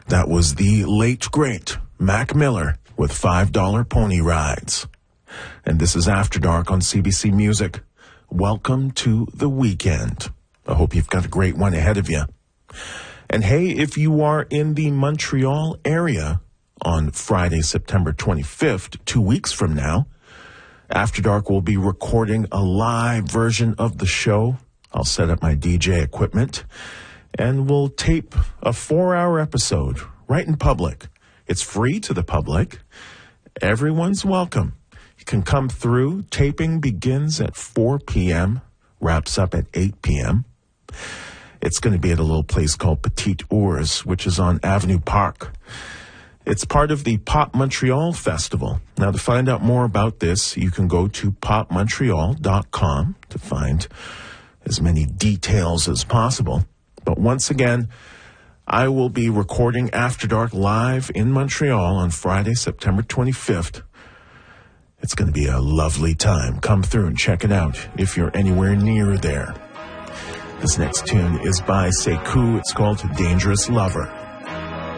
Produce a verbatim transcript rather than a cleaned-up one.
That was the late, great Mac Miller with five dollar Pony Rides. And this is After Dark on C B C Music. Welcome to the weekend. I hope you've got a great one ahead of you. And hey, if you are in the Montreal area on Friday, September twenty-fifth, two weeks from now, After Dark will be recording a live version of the show. I'll set up my D J equipment, and we'll tape a four-hour episode right in public. It's free to the public. Everyone's welcome. You can come through. Taping begins at four p.m., wraps up at eight p.m. It's going to be at a little place called Petite Ours, which is on Avenue Park. It's part of the Pop Montreal Festival. Now, to find out more about this, you can go to pop montreal dot com to find as many details as possible. But once again, I will be recording After Dark live in Montreal on Friday, September twenty-fifth. It's going to be a lovely time. Come through and check it out if you're anywhere near there. This next tune is by Sekou. It's called Dangerous Lover.